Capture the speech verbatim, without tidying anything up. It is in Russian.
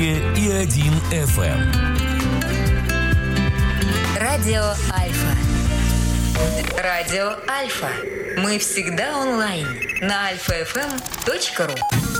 и один эф эм. Радио Альфа. Радио Альфа. Мы всегда онлайн на альфа эф эм точка ру.